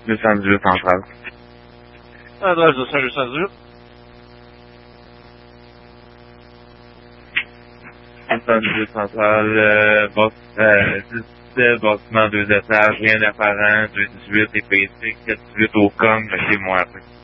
218 central. Adresse 218. 218 central, bâtiment 2 étages, rien d'apparent, 218 EPC, 418 au com, chez moi après.